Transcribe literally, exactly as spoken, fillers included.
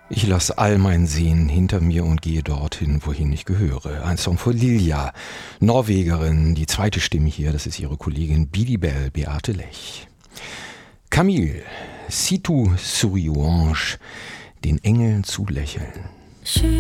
Ich lasse all mein Sehen hinter mir und gehe dorthin, wohin ich gehöre. Ein Song von Lilja, Norwegerin. Die zweite Stimme hier, das ist ihre Kollegin Bidibel Beate Lech. Camille, Si tu souris aux anges, den Engeln zulächeln.